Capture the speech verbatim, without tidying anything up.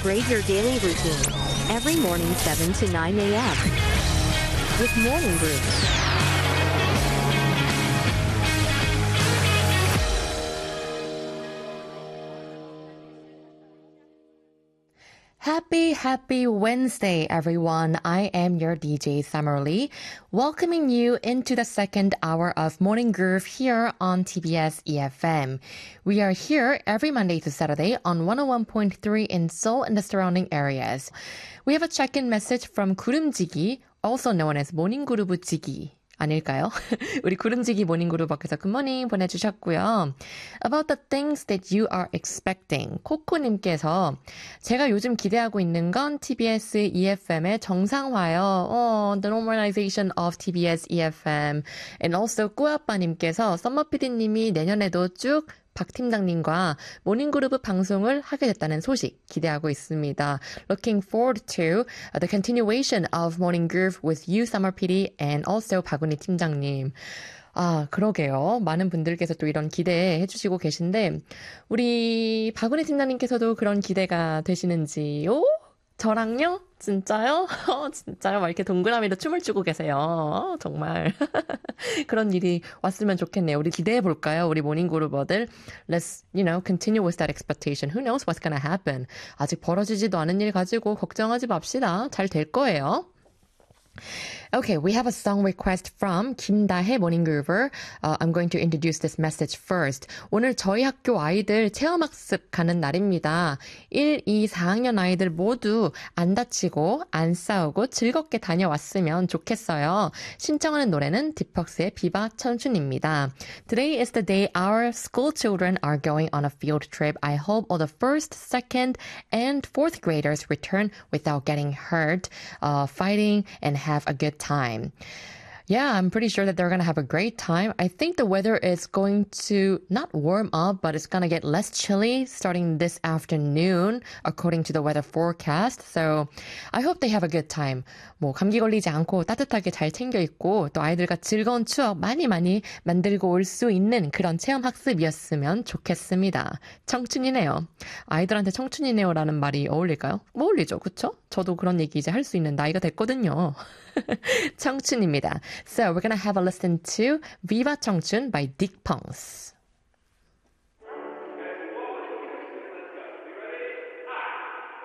upgrade your daily routine. Every morning seven to nine a.m. with Morning Groove. Happy, happy Wednesday, everyone. I am your D J, Summer Lee, welcoming you into the second hour of Morning Groove here on T B S E F M. We are here every Monday to Saturday on one oh one point three in Seoul and the surrounding areas. We have a check-in message from 구름지기, also known as 모닝그루브지기. 아닐까요? 우리 구름지기 모닝그룹에서 굿모닝 보내주셨고요. About the things that you are expecting. 코코님께서 제가 요즘 기대하고 있는 건 티비에스 이에프엠의 정상화요. Oh, the normalization of 티비에스 이에프엠. And also 꾸아빠님께서 썸머피디님이 내년에도 쭉 박 팀장님과 모닝그룹 방송을 하게 됐다는 소식 기대하고 있습니다. Looking forward to the continuation of Morning Groove with you, Summer 피디, and also 박은희 팀장님. 아, 그러게요. 많은 분들께서 또 이런 기대해 주시고 계신데 우리 박은희 팀장님께서도 그런 기대가 되시는지요? 저랑요? 진짜요? 어, 진짜요? 막 이렇게 동그라미로 춤을 추고 계세요. 어, 정말. 그런 일이 왔으면 좋겠네요. 우리 기대해 볼까요? 우리 모닝그룹어들. Let's, you know, continue with that expectation. Who knows what's gonna happen? 아직 벌어지지도 않은 일 가지고 걱정하지 맙시다. 잘 될 거예요. Okay, we have a song request from 김다혜 모닝그루버. Uh, I'm going to introduce this message first. 오늘 저희 학교 아이들 체험학습 가는 날입니다. 일, 이, 사 학년 아이들 모두 안 다치고 안 싸우고 즐겁게 다녀왔으면 좋겠어요. 신청하는 노래는 디퍽스의 비바 청춘입니다. Today is the day our school children are going on a field trip. I hope all the first, second, and fourth graders return without getting hurt, uh, fighting, and have a good time. Yeah, I'm pretty sure that they're going to have a great time. I think the weather is going to not warm up, but it's going to get less chilly starting this afternoon, according to the weather forecast. So I hope they have a good time. 뭐 감기 걸리지 않고 따뜻하게 잘 챙겨 입고 또 아이들과 즐거운 추억 많이 많이 만들고 올 수 있는 그런 체험 학습이었으면 좋겠습니다. 청춘이네요. 아이들한테 청춘이네요라는 말이 어울릴까요? 뭐 어울리죠, 그렇죠? 저도 그런 얘기 이제 할 수 있는 나이가 됐거든요. 청춘입니다. So we're gonna have a listen to Viva 청춘 by Dick Punks.